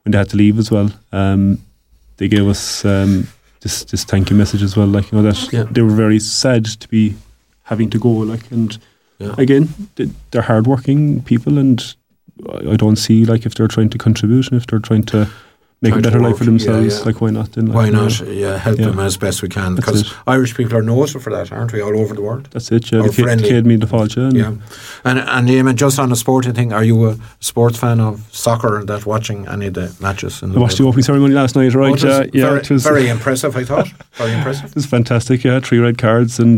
when they had to leave as well. They gave us this thank you message as well, like, you know, that they were very sad to be having to go, like, and again, they're hardworking people, and I don't see, like, if they're trying to contribute and if they're trying to make a better life for themselves, like, why not then? Like, why not? Help them as best we can, because Irish people are noted for that, aren't we, all over the world? That's it, the Céad Míle Fáilte. And Eamon, just on a sporting thing, are you a sports fan of soccer and that, watching any of the matches? I watched the opening ceremony last night, right? It was very impressive, I thought. Very impressive. It was fantastic, 3 red cards, and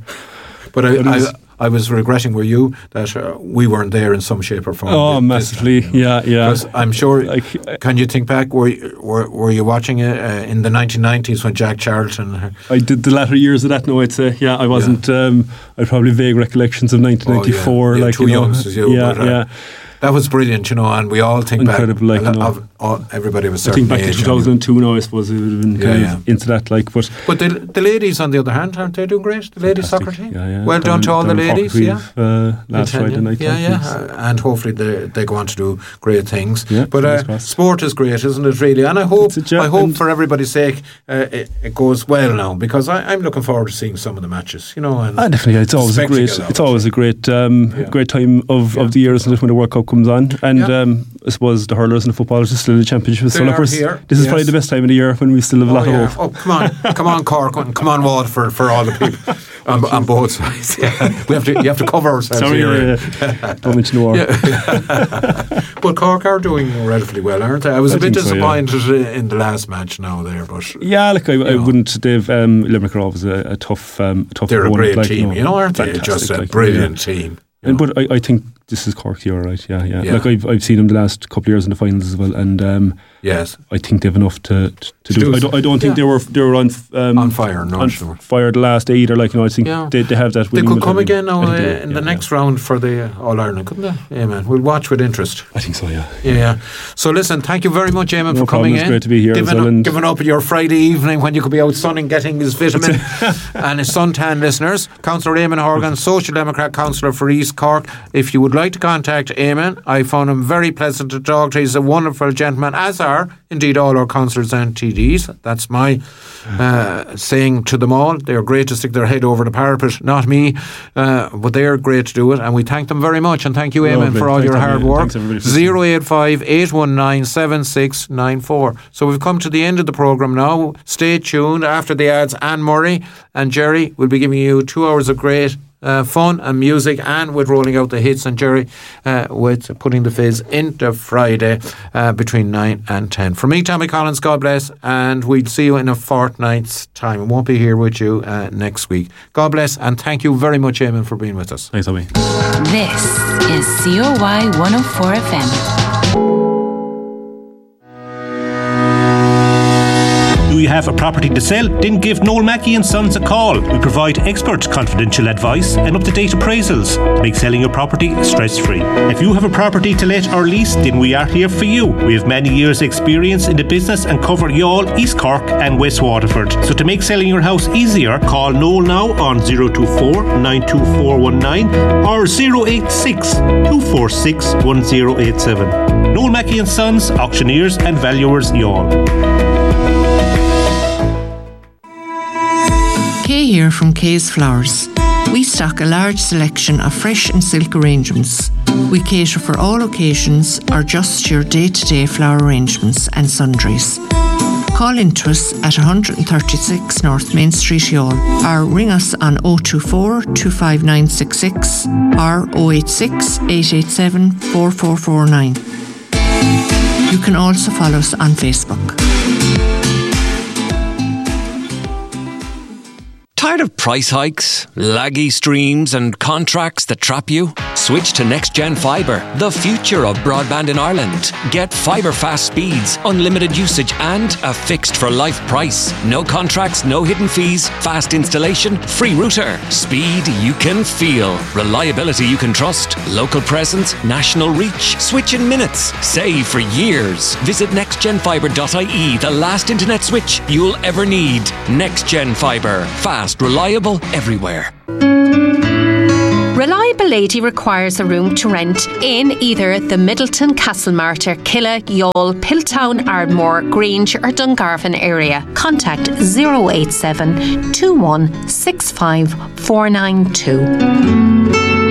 but I was regretting, were you, that we weren't there in some shape or form? Oh, massively, Because I'm sure, can you think back, were you watching it in the 1990s when Jack Charlton... I did the latter years of that, no, I'd say. I wasn't... I had probably vague recollections of 1994. Like, too young as you. That was brilliant, you know, and we all think incredible, back. Like, you know, everybody was I think back to 2002 now, I suppose it would have been kind of into that, like, but the ladies, on the other hand, aren't they doing great? The ladies soccer team. Well done to all the ladies. Last Friday night. And hopefully they go on to do great things. But sport is great, isn't it? Really, and I hope for everybody's sake it goes well now, because I'm looking forward to seeing some of the matches. You know, and definitely, it's always a great time of the year, isn't it, when the World Cup comes on, and I suppose the hurlers and the footballers are still in the championship. So this is probably the best time of the year when we still have a lot of hope. Come on Cork, and come on Waterford, for all the people on both sides. You have to cover ourselves here. Don't mention the war. But Cork are doing relatively well, aren't they? I was a bit disappointed in the last match now there, but I wouldn't. They've Limerick are always a tough. They're a great team, aren't they? Just a brilliant team. But I think this is Cork, you're right. Like I've seen them the last couple of years in the finals as well, and I think they've enough to do. I don't think they were on fire. No, fire the last 8, or, like, you know, I think they have that. They could come again now in the next round for the All Ireland, couldn't they? Yeah, man. We'll watch with interest. I think so. Yeah. So listen, thank you very much, Eamon, for coming in. It's great to be here. Giving up your Friday evening when you could be out sunning, getting his vitamin and his suntan. Listeners, Councillor Eamon Horgan, Social Democrat Councillor for East Cork. If you would like to contact Eamon, I found him very pleasant to talk to. He's a wonderful gentleman, as are indeed all our councillors and TDs. That's my saying to them all. They're great to stick their head over the parapet, not me, but they're great to do it, and we thank them very much. And thank you, Eamon, for all your hard work. 085 819 7694. So we've come to the end of the programme now. Stay tuned. After the ads, Anne Murray and Jerry will be giving you 2 hours of great fun and music, and with rolling out the hits, and Jerry with putting the fizz into Friday between 9 and 10. For me, Tommy Collins, God bless, and we'll see you in a fortnight's time. We won't be here with you next week. God bless, and thank you very much, Eamon, for being with us. Thanks, Tommy. This is COY 104 FM. Do you have a property to sell? Then give Noel Mackey and Sons a call. We provide expert confidential advice and up-to-date appraisals to make selling your property stress-free. If you have a property to let or lease, then we are here for you. We have many years' experience in the business and cover Youghal, East Cork and West Waterford. So to make selling your house easier, call Noel now on 024 92419 or 086 246 1087. Noel Mackey and Sons, auctioneers and valuers, Youghal. Kay here from Kay's Flowers. We stock a large selection of fresh and silk arrangements. We cater for all occasions or just your day-to-day flower arrangements and sundries. Call into us at 136 North Main Street, Youghal, or ring us on 024 25966 or 086 887 4449. You can also follow us on Facebook. Tired of price hikes, laggy streams and contracts that trap you? Switch to Next Gen Fibre, the future of broadband in Ireland. Get fibre fast speeds, unlimited usage and a fixed for life price. No contracts, no hidden fees, fast installation, free router. Speed you can feel. Reliability you can trust. Local presence, national reach. Switch in minutes. Save for years. Visit nextgenfibre.ie, the last internet switch you'll ever need. Next Gen Fibre. Fast, reliable, everywhere. Reliable Lady requires a room to rent in either the Middleton, Castlemartyr, Killa, Youghal, Piltown, Ardmore, Grange or Dungarvan area. Contact 087 2165 492.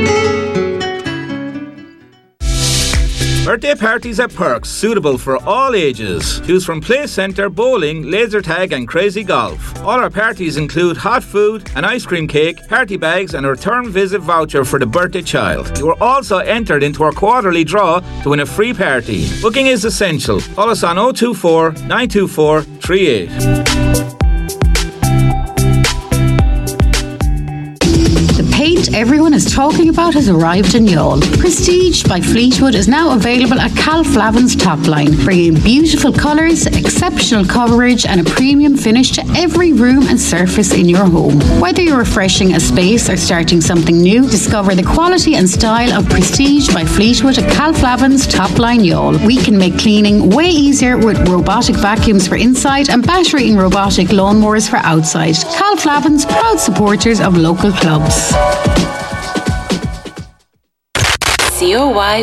Birthday parties at Perks, suitable for all ages. Choose from play centre, bowling, laser tag and crazy golf. All our parties include hot food, an ice cream cake, party bags and a return visit voucher for the birthday child. You are also entered into our quarterly draw to win a free party. Booking is essential. Call us on 024 924 38. Paint everyone is talking about has arrived in Youghal. Prestige by Fleetwood is now available at Cal Flavin's top line, bringing beautiful colours, exceptional coverage and a premium finish to every room and surface in your home. Whether you're refreshing a space or starting something new, discover the quality and style of Prestige by Fleetwood at Cal Flavin's top line Youghal. We can make cleaning way easier with robotic vacuums for inside and battery and robotic lawnmowers for outside. Cal Flavin's, proud supporters of local clubs. COY